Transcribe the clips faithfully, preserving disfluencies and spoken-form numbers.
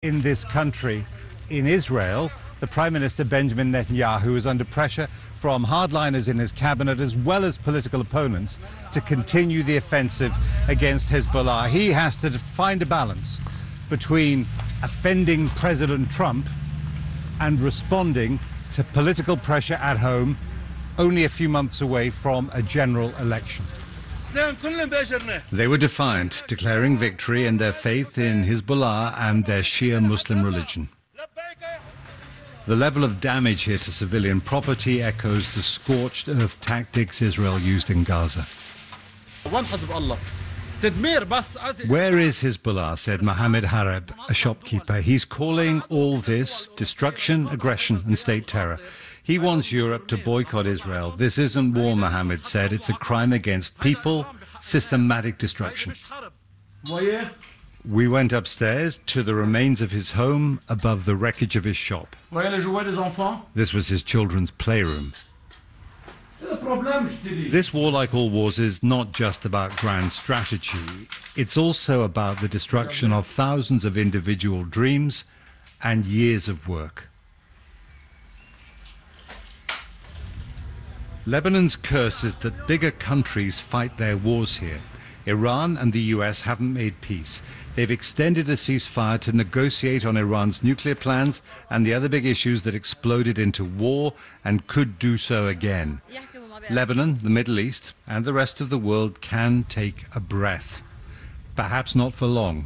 In this country, in Israel, the Prime Minister Benjamin Netanyahu is under pressure from hardliners in his cabinet as well as political opponents to continue the offensive against Hezbollah. He has to find a balance between offending President Trump and responding to political pressure at home, only a few months away from a general election. They were defiant, declaring victory in their faith in Hezbollah and their Shia Muslim religion. The level of damage here to civilian property echoes the scorched earth tactics Israel used in Gaza. Where is Hezbollah, said Mohammed Hareb, a shopkeeper. He's calling all this destruction, aggression and state terror. He wants Europe to boycott Israel. This isn't war, Mohammed said. It's a crime against people, systematic destruction. We went upstairs to the remains of his home above the wreckage of his shop. This was his children's playroom. This war, like all wars, is not just about grand strategy. It's also about the destruction of thousands of individual dreams and years of work. Lebanon's curse is that bigger countries fight their wars here. Iran and the U S haven't made peace. They've extended a ceasefire to negotiate on Iran's nuclear plans and the other big issues that exploded into war and could do so again. Lebanon, the Middle East, and the rest of the world can take a breath. Perhaps not for long.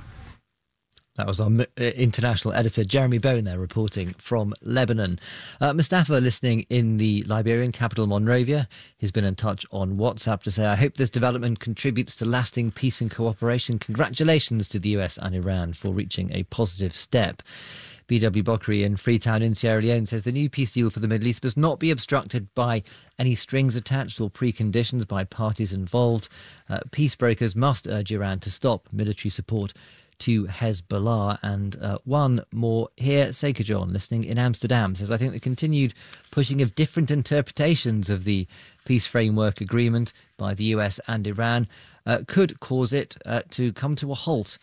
That was our international editor, Jeremy Bone, there reporting from Lebanon. Uh, Mustafa, listening in the Liberian capital, Monrovia, has been in touch on WhatsApp to say, I hope this development contributes to lasting peace and cooperation. Congratulations to the U S and Iran for reaching a positive step. B W Bokri in Freetown in Sierra Leone says the new peace deal for the Middle East must not be obstructed by any strings attached or preconditions by parties involved. Uh, peace brokers must urge Iran to stop military support to Hezbollah. And uh, one more here, Seika John, listening in Amsterdam, says, I think the continued pushing of different interpretations of the peace framework agreement by the U S and Iran uh, could cause it uh, to come to a halt.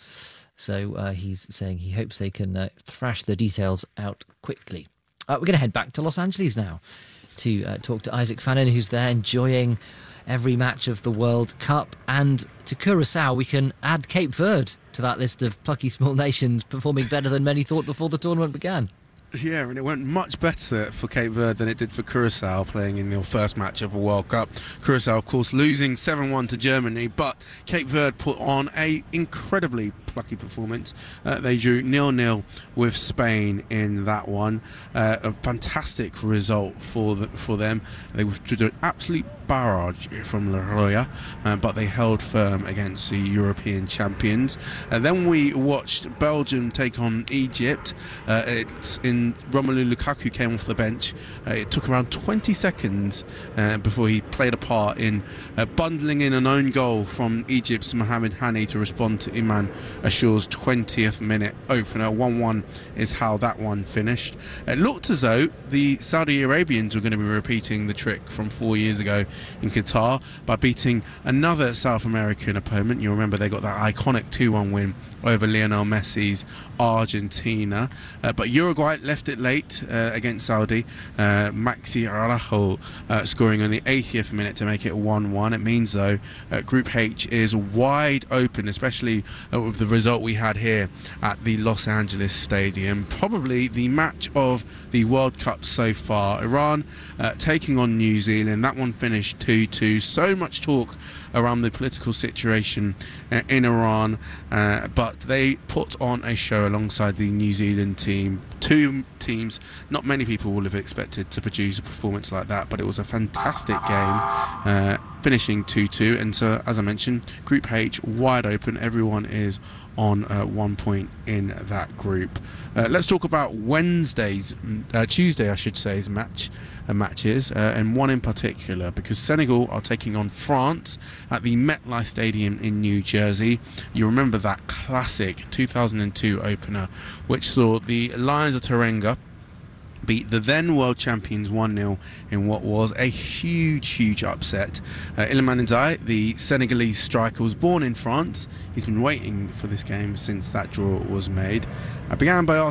So uh, he's saying he hopes they can uh, thrash the details out quickly. Uh, we're going to head back to Los Angeles now to uh, talk to Isaac Fannin, who's there enjoying every match of the World Cup. And to Curacao, we can add Cape Verde to that list of plucky small nations performing better than many thought before the tournament began. Yeah, and it went much better for Cape Verde than it did for Curacao playing in their first match of a World Cup. Curacao, of course, losing seven one to Germany, but Cape Verde put on a incredibly plucky performance. Uh, they drew nil nil with Spain in that one. Uh, a fantastic result for the, for them. They withdrew an absolute barrage from La Roya, uh, but they held firm against the European champions. And then we watched Belgium take on Egypt. Uh, it's in Romelu Lukaku came off the bench. Uh, it took around twenty seconds uh, before he played a part in uh, bundling in an own goal from Egypt's Mohamed Hani to respond to Iman Ashour's twentieth minute opener. one one is how that one finished. It looked as though the Saudi Arabians were going to be repeating the trick from four years ago in Qatar by beating another South American opponent. You remember they got that iconic two one win over Lionel Messi's Argentina. Uh, but Uruguay left it late uh, against Saudi. Uh, Maxi Araujo uh, scoring in the eightieth minute to make it one one. It means, though, uh, Group H is wide open, especially uh, with the result we had here at the Los Angeles Stadium. Probably the match of the World Cup so far. Iran uh, taking on New Zealand. That one finished two two. So much talk around the political situation uh, in Iran, uh, but they put on a show alongside the New Zealand team. Two teams not many people would have expected to produce a performance like that, but it was a fantastic game, uh, finishing two two. And so, as I mentioned, Group H wide open. Everyone is on uh, one point in that group. Uh, let's talk about Wednesday's, uh, Tuesday I should say's match, uh, matches, uh, and one in particular, because Senegal are taking on France at the MetLife Stadium in New Jersey. You remember that classic two thousand two opener, which saw the Lions of Teranga beat the then world champions one nil in what was a huge, huge upset. Uh, Iliman Ndiaye, the Senegalese striker, was born in France. He's been waiting for this game since that draw was made. I began by asking